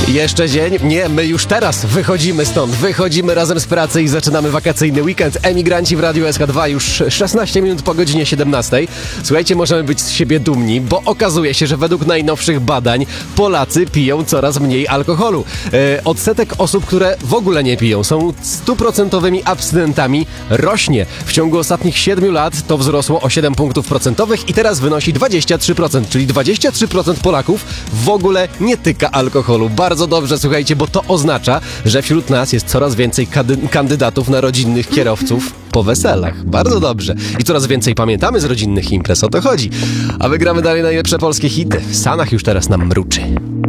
Jeszcze dzień? Nie, my już teraz wychodzimy stąd. Wychodzimy razem z pracy i zaczynamy wakacyjny weekend. Emigranci w Radiu SK2 już 16 minut po godzinie 17. Słuchajcie, możemy być z siebie dumni, bo okazuje się, że według najnowszych badań Polacy piją coraz mniej alkoholu. Odsetek osób, które w ogóle nie piją, są 100% abstynentami, rośnie. W ciągu ostatnich 7 lat to wzrosło o 7 punktów procentowych i teraz wynosi 23%, czyli 23% Polaków w ogóle nie tyka alkoholu. Bardzo dobrze, słuchajcie, bo to oznacza, że wśród nas jest coraz więcej kandydatów na rodzinnych kierowców po weselach. Bardzo dobrze. I coraz więcej pamiętamy z rodzinnych imprez, o to chodzi. A wygramy dalej najlepsze polskie hity. W Sanach już teraz nam mruczy.